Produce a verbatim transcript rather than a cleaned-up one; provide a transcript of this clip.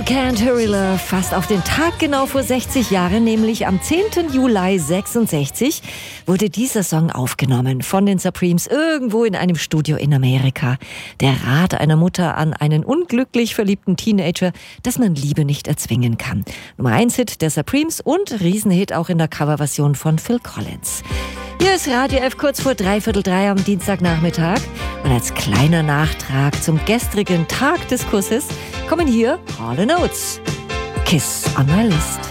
Can't Hurry Love, fast auf den Tag genau vor sechzig Jahren, nämlich am zehnten Juli sechsundsechzig, wurde dieser Song aufgenommen von den Supremes irgendwo in einem Studio in Amerika. Der Rat einer Mutter an einen unglücklich verliebten Teenager, dass man Liebe nicht erzwingen kann. Nummer eins Hit der Supremes und Riesenhit auch in der Coverversion von Phil Collins. Hier ist Radio F kurz vor dreiviertel drei am Dienstagnachmittag. Und als kleiner Nachtrag zum gestrigen Tag des Kusses kommen hier Hall and Oates. Kiss on my list.